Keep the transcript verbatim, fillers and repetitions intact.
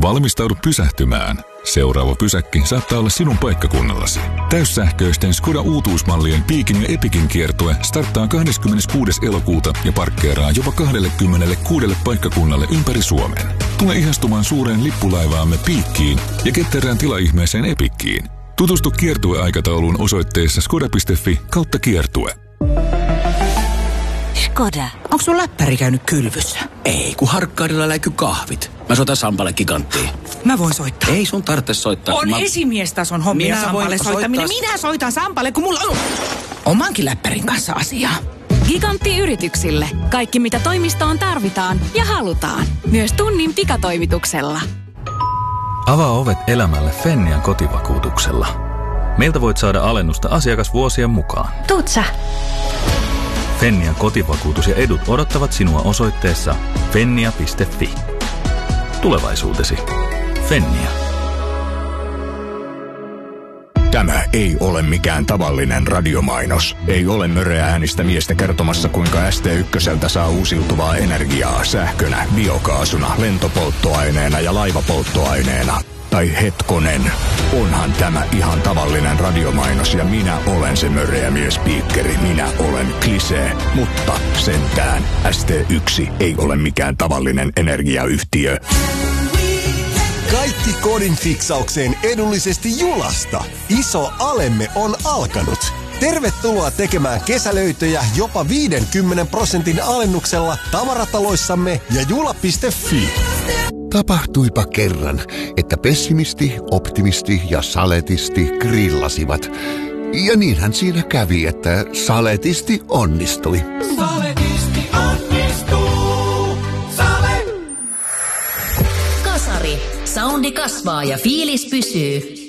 Valmistaudu pysähtymään. Seuraava pysäkki saattaa olla sinun paikkakunnallasi. Täyssähköisten Skoda uutuusmallien Piikin ja Epikin kiertue starttaa kahdeskymmeneskuudes elokuuta ja parkkeeraa jopa kaksikymmentäkuusi paikkakunnalle ympäri Suomen. Tule ihastumaan suureen lippulaivaamme Piikkiin ja ketterään tilaihmeeseen Epikkiin. Tutustu kiertueaikatauluun osoitteessa skoda piste fi kautta kiertue. Skoda. Onko sun läppäri käynyt kylvyssä? Ei, kun Harkkaudella läiky kahvit. Mä soitan Sampalle Giganttiin. Mä voin soittaa. Ei sun tarvitse soittaa. On mä... esimiestason hommia Minä Sampalle soittaminen. soittaa... Minä soitan Sampalle, kun mulla on omankin läppärin kanssa asiaa. Gigantti yrityksille. Kaikki mitä toimistoon tarvitaan ja halutaan. Myös tunnin pikatoimituksella. Avaa ovet elämälle Fennian kotivakuutuksella. Meiltä voit saada alennusta asiakasvuosien mukaan. Tuut sä? Fennian kotivakuutus ja edut odottavat sinua osoitteessa fennia piste fi. Tulevaisuutesi. Fennia. Tämä ei ole mikään tavallinen radiomainos. Ei ole möreä äänistä miestä kertomassa, kuinka S T ykköseltä saa uusiutuvaa energiaa sähkönä, biokaasuna, lentopolttoaineena ja laivapolttoaineena. Tai hetkonen, onhan tämä ihan tavallinen radiomainos ja minä olen se möreä miespiikkeri. Minä olen Klisee, mutta sentään S T yksi ei ole mikään tavallinen energiayhtiö. Kaikki kodin fiksaukseen edullisesti Julasta. Iso alemme on alkanut. Tervetuloa tekemään kesälöitöjä jopa viidenkymmenen prosentin alennuksella tavarataloissamme ja jula piste fi. Tapahtuipa kerran, että pessimisti, optimisti ja saletisti grillasivat. Ja niinhän siinä kävi, että saletisti onnistui. Saletisti onnistuu. Sale! Kasari. Soundi kasvaa ja fiilis pysyy.